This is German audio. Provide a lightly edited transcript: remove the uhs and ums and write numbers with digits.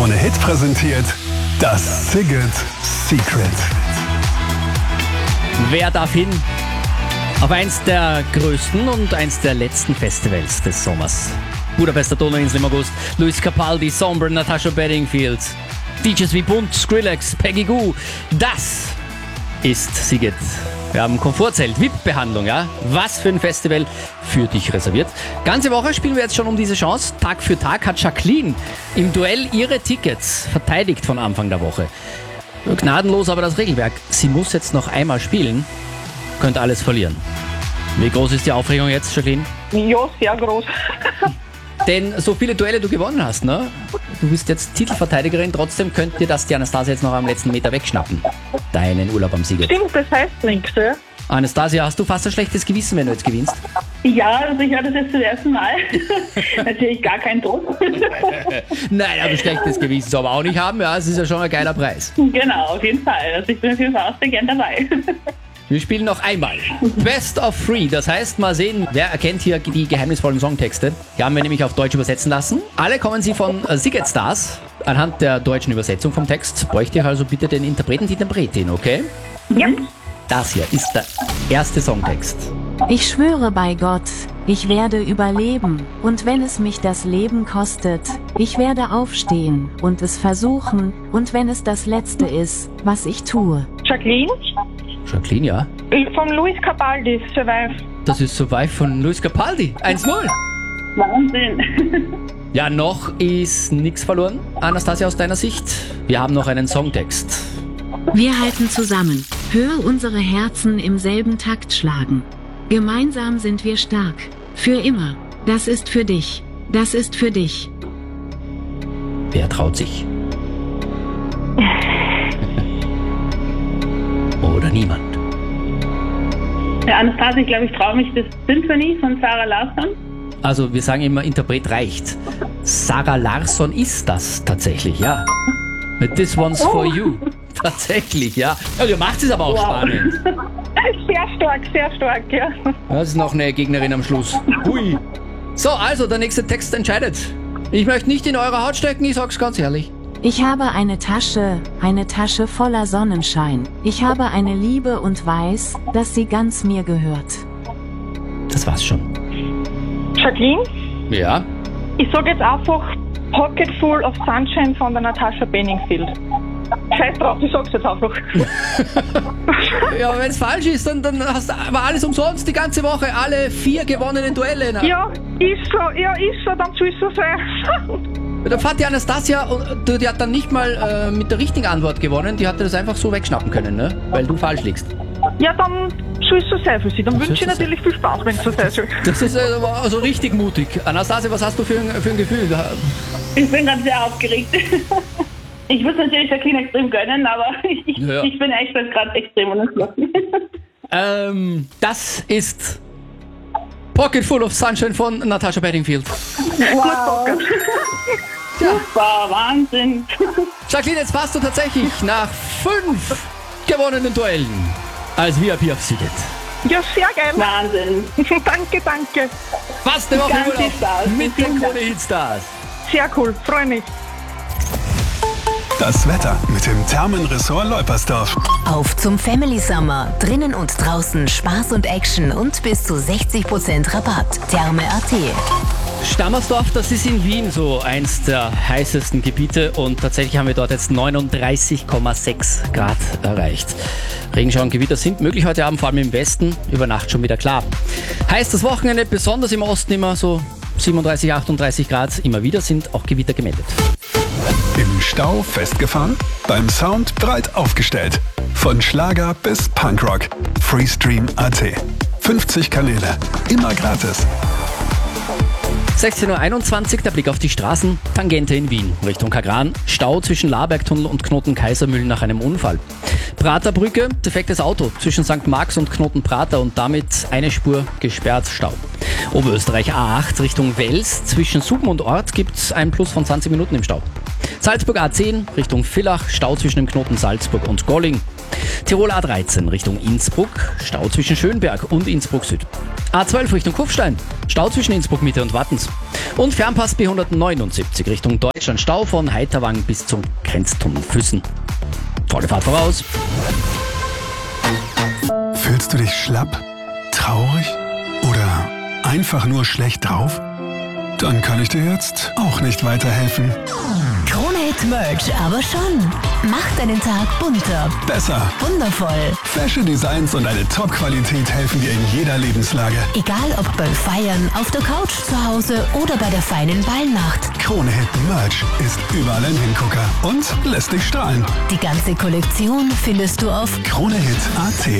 Krone Hit präsentiert das Szigет Secret. Wer darf hin auf eins der größten und eins der letzten Festivals des Sommers? Budapester Donauinsel im August. Luis Capaldi, Sombre, Natasha Bedingfield, DJs wie Bunt, Skrillex, Peggy Gou. Das ist Sziget. Wir haben Komfortzelt, VIP-Behandlung, ja? Was für ein Festival für dich reserviert. Ganze Woche spielen wir jetzt schon um diese Chance. Tag für Tag hat Jacqueline im Duell ihre Tickets verteidigt von Anfang der Woche. Gnadenlos aber das Regelwerk. Sie muss jetzt noch einmal spielen, könnte alles verlieren. Wie groß ist die Aufregung jetzt, Jacqueline? Ja, sehr groß. Denn so viele Duelle du gewonnen hast, ne? Du bist jetzt Titelverteidigerin, trotzdem könnte dir das die Anastasia jetzt noch am letzten Meter wegschnappen. Deinen Urlaub am Sziget. Stimmt, das heißt nichts, ja? Anastasia, hast du fast ein schlechtes Gewissen, wenn du jetzt gewinnst? Ja, also ich höre das jetzt zum ersten Mal. Natürlich gar kein Druck. Nein, aber schlechtes Gewissen soll man auch nicht haben, ja, es ist ja schon ein geiler Preis. Genau, auf jeden Fall. Also ich bin auf jeden Fall auch sehr gern dabei. Wir spielen noch einmal. Best of Three, das heißt, mal sehen, wer erkennt hier die geheimnisvollen Songtexte. Die haben wir nämlich auf Deutsch übersetzen lassen. Alle kommen sie von Sziget Stars. Anhand der deutschen Übersetzung vom Text bräuchte ich also bitte den Interpreten, die Interpretin, okay? Ja. Das hier ist der erste Songtext. Ich schwöre bei Gott, ich werde überleben, und wenn es mich das Leben kostet, ich werde aufstehen und es versuchen, und wenn es das Letzte ist, was ich tue. Jacqueline? Jacqueline, ja? Von Luis Capaldi, Survive. Das ist Survive von Luis Capaldi. 1-0. Wahnsinn. Ja, noch ist nichts verloren. Anastasia, aus deiner Sicht? Wir haben noch einen Songtext. Wir halten zusammen. Hör unsere Herzen im selben Takt schlagen. Gemeinsam sind wir stark. Für immer. Das ist für dich. Das ist für dich. Wer traut sich? Oder niemand? Ja, Anastasia, ich glaube, ich traue mich das Symphony von Sarah Larsson. Also wir sagen immer, Interpret reicht. Sarah Larsson ist das tatsächlich, ja. Mit This One's For You. Tatsächlich, ja. Ja, ihr macht es aber auch spannend. Sehr stark, ja. Das ist noch eine Gegnerin am Schluss. Hui. So, also der nächste Text entscheidet. Ich möchte nicht in eure Haut stecken, ich sag's ganz ehrlich. Ich habe eine Tasche voller Sonnenschein. Ich habe eine Liebe und weiß, dass sie ganz mir gehört. Das war's schon. Jacqueline? Ja? Ich sage jetzt einfach Pocket Full of Sunshine von der Natasha Bedingfield. Scheiß drauf, ich sag's jetzt einfach. Ja, wenn es falsch ist, dann hast du aber alles umsonst die ganze Woche, alle 4 gewonnenen Duelle. Na. Ja, ist so, dann soll es so sein. Da fährt die Anastasia, und die hat dann nicht mal mit der richtigen Antwort gewonnen, die hatte das einfach so wegschnappen können, ne? Weil du falsch liegst. Ja, dann soll es so sein für sie. Dann wünsche ich natürlich viel Spaß, wenn es so sein soll. Das ist also richtig mutig. Anastasia, was hast du für ein Gefühl? Ich bin ganz sehr aufgeregt. Ich würde es natürlich Jacqueline extrem gönnen, aber ich bin echt gerade extrem unentschlossen. Das ist Pocket Full of Sunshine von Natasha Bedingfield. Wow. Super, Wahnsinn. Jacqueline, jetzt passt du tatsächlich nach 5 gewonnenen Duellen als VIP auf Sziget. Ja, sehr geil. Wahnsinn. Danke. Fast eine Woche Ganz viel Urlaub Spaß. mit den Krone Hit Stars. Sehr cool, freue mich. Das Wetter mit dem Thermenressort Leupersdorf. Auf zum Family Summer. Drinnen und draußen Spaß und Action und bis zu 60% Rabatt. Therme.at. Stammersdorf, das ist in Wien so eins der heißesten Gebiete und tatsächlich haben wir dort jetzt 39,6 Grad erreicht. Regenschauer und Gewitter sind möglich heute Abend, vor allem im Westen, über Nacht schon wieder klar. Heißt das Wochenende, besonders im Osten immer so 37, 38 Grad, immer wieder sind auch Gewitter gemeldet. Im Stau festgefahren? Beim Sound breit aufgestellt. Von Schlager bis Punkrock. Freestream.at. 50 Kanäle. Immer gratis. 16.21 Uhr, der Blick auf die Straßen. Tangente in Wien, Richtung Kagran. Stau zwischen Labergtunnel und Knoten Kaisermühlen nach einem Unfall. Praterbrücke, defektes Auto zwischen St. Marx und Knoten Prater und damit eine Spur gesperrt, Stau. Oberösterreich A8 Richtung Wels. Zwischen Suben und Ort gibt es einen Plus von 20 Minuten im Stau. Salzburg A10 Richtung Villach, Stau zwischen dem Knoten Salzburg und Golling. Tirol A13 Richtung Innsbruck, Stau zwischen Schönberg und Innsbruck Süd. A12 Richtung Kufstein, Stau zwischen Innsbruck Mitte und Wattens. Und Fernpass B179 Richtung Deutschland, Stau von Heiterwang bis zum Grenztunnel Füssen. Volle Fahrt voraus. Fühlst du dich schlapp, traurig oder einfach nur schlecht drauf? Dann kann ich dir jetzt auch nicht weiterhelfen. Krone-Hit Merch aber schon. Macht deinen Tag bunter, Besser. wundervoll. Fashion Designs und eine Top-Qualität helfen dir in jeder Lebenslage. Egal ob beim Feiern, auf der Couch zu Hause oder bei der feinen Ballnacht. Krone-Hit Merch ist überall ein Hingucker und lässt dich strahlen. Die ganze Kollektion findest du auf Krone-Hit.at